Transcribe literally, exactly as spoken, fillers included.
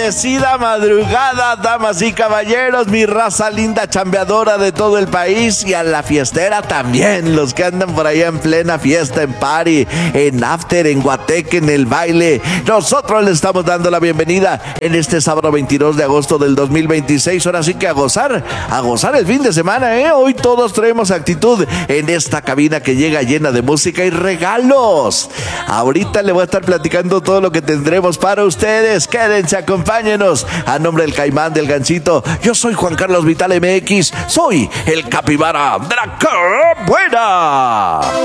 bendecida madrugada, damas y caballeros, mi raza linda chambeadora de todo el país, y a la fiestera también, los que andan por allá en plena fiesta, en party, en after, en guateque, en el baile. Nosotros les estamos dando la bienvenida en este sábado veintidós de agosto del dos mil veintiséis. Ahora sí que a gozar, a gozar el fin de semana, ¿eh? Hoy todos traemos actitud en esta cabina que llega llena de música y regalos. Ahorita le voy a estar platicando todo lo que tendremos para ustedes. Quédense, acompáñenos. A nombre del Caimán, del Gancito, yo soy Juan Carlos Vital M X, soy el Capibara de la Buena.